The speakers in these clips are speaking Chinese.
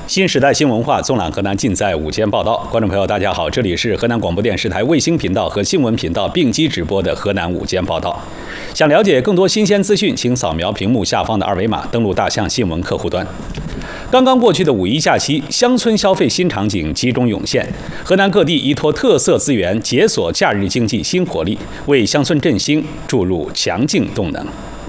新时代新文化纵览河南，尽在午间报道。观众朋友，大家好，这里是河南广播电视台卫星频道和新闻频道并机直播的河南午间报道。想了解更多新鲜资讯，请扫描屏幕下方的二维码，登录大象新闻客户端。刚刚过去的五一假期，乡村消费新场景集中涌现，河南各地依托特色资源，解锁假日经济新活力，为乡村振兴注入强劲动能。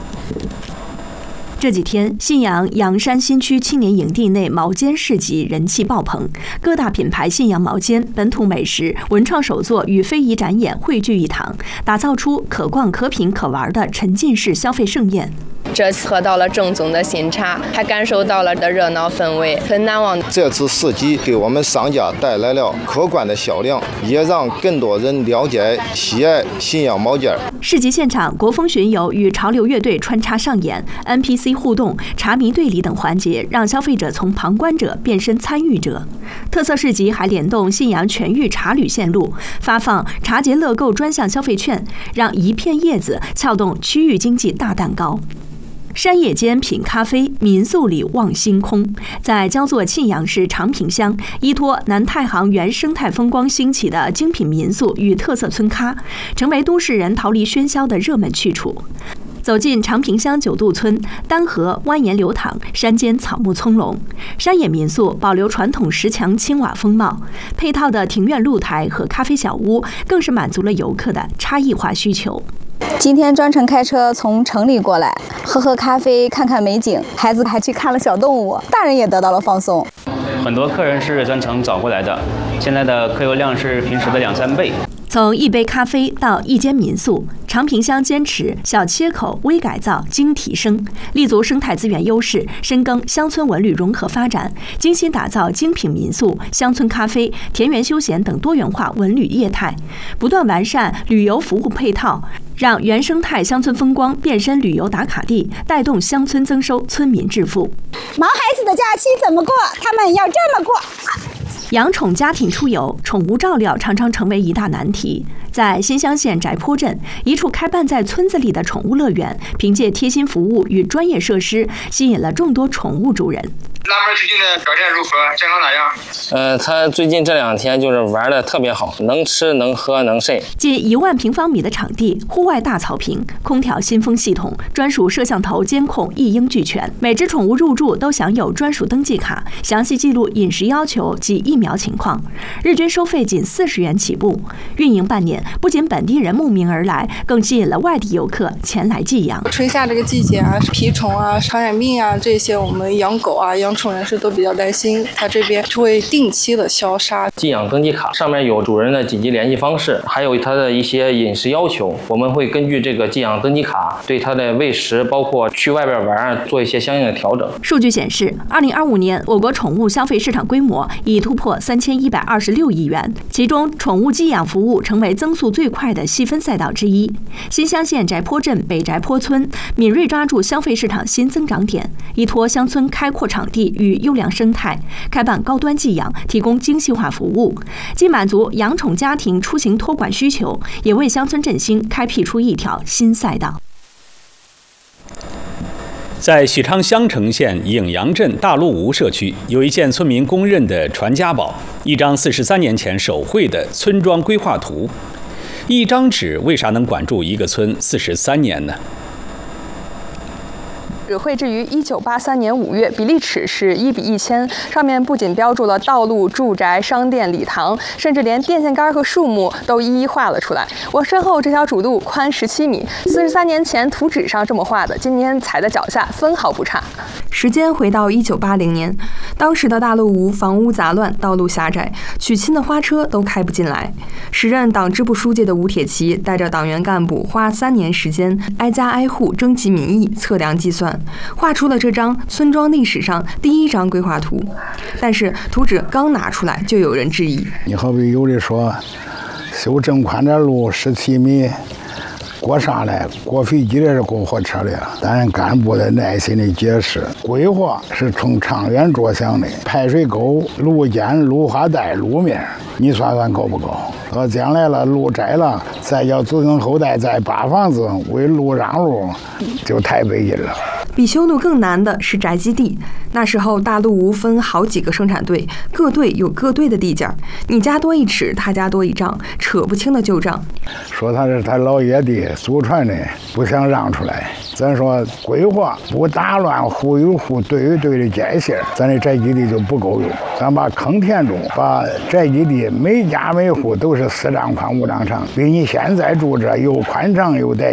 这几天，信阳阳山新区青年营地内毛尖市集人气爆棚，各大品牌信阳毛尖、本土美食、文创手作与非遗展演汇聚一堂，打造出可逛、可品、可玩的沉浸式消费盛宴。 这次喝到了正宗的新茶，还感受到了的热闹氛围，很难忘。 这次市集给我们商家带来了可观的销量，也让更多人了解、喜爱信阳毛尖。 市集现场，国风巡游与潮流乐队穿插上演 ，NPC 互动、茶迷对礼等环节，让消费者从旁观者变身参与者。特色市集还联动信阳全域茶旅线路，发放茶节乐购专项消费券，让一片叶子撬动区域经济大蛋糕。山野间品咖啡，民宿里望星空。在焦作沁阳市长坪乡，依托南太行原生态风光兴起的精品民宿与特色村咖，成为都市人逃离喧嚣的热门去处。走进长坪乡九渡村，丹河蜿蜒流淌，山间草木葱茏。山野民宿保留传统石墙青瓦风貌，配套的庭院露台和咖啡小屋，更是满足了游客的差异化需求。 今天专程开车从城里过来，喝咖啡，看看美景，孩子还去看了小动物，大人也得到了放松。 很多客人是专程找过来的，现在的客流量是平时的2-3倍。 从一杯咖啡到一间民宿，长坪乡坚持小切口、微改造、精提升，立足生态资源优势，深耕乡村文旅融合发展，精心打造精品民宿、乡村咖啡、田园休闲等多元化文旅业态，不断完善旅游服务配套，让原生态乡村风光变身旅游打卡地，带动乡村增收，村民致富。 毛孩子的假期怎么过？他们要这么过。 养宠家庭出游，宠物照料常常成为一大难题。在新乡县翟坡镇，一处开办在村子里的宠物乐园，凭借贴心服务与专业设施，吸引了众多宠物主人。 拉妹最近的表现如何？健康咋样？ 他最近这2天就是玩的特别好，能吃能喝能睡。 近1万平方米的场地，户外大草坪，空调新风系统，专属摄像头监控一应俱全。每只宠物入住都享有专属登记卡，详细记录饮食要求及疫苗情况。日均收费仅40元起步。运营半年，不仅本地人慕名而来，更吸引了外地游客前来寄养。 春夏这个季节啊，蜱虫啊、传染病啊这些，我们养狗啊、养宠人士都比较担心，他这边就会定期的消杀。 寄养登记卡上面有主人的紧急联系方式，还有他的一些饮食要求，我们会根据这个寄养登记卡对他的喂食，包括去外边玩做一些相应的调整。 数据显示，2025年我国宠物消费市场规模已突破3126亿元，其中宠物寄养服务成为增速最快的细分赛道之一。新乡县翟坡镇北翟坡村敏锐抓住消费市场新增长点，依托乡村开阔场地与优良生态，开办高端寄养，提供精细化服务，既满足养宠家庭出行托管需求，也为乡村振兴开辟出一条新赛道。 在许昌襄城县颍阳镇大陆吴社区，有一件村民公认的传家宝，一张43年前手绘的村庄规划图。一张纸为啥能管住一个村43年呢？ 绘制于1983年5月，比例尺是1:1000，上面不仅标注了道路、住宅、商店、礼堂，甚至连电线杆和树木都一一画了出来。我身后这条主路宽17米，43年前图纸上这么画的，今年踩在脚下分毫不差。 时间回到1980年，当时的大陆吴房屋杂乱，道路狭窄，娶亲的花车都开不进来。时任党支部书记的吴铁骑带着党员干部花3年时间，挨家挨户征集民意，测量计算，画出了这张村庄历史上第1张规划图。但是图纸刚拿出来，就有人质疑。 你好比有的说修这么宽的路17米，过上来过飞机的是过火车的，但干部的耐心的解释，规划是从长远着想的，排水沟、路肩、绿化带、路面，你算算够不够？将来了路窄了，再叫子孙后代再扒房子为路让路，就太费劲了。 比修路更难的是宅基地。那时候大陆吴分好几个生产队，各队有各队的地界，你家多1尺，他家多1丈，扯不清的旧账。 说他是他老爷的祖传的，不想让出来。咱说规划不打乱户与户、队与队的界限，咱的宅基地就不够用。咱把坑填住，把宅基地每家每户都是4丈宽5丈长，比你现在住这又宽敞又带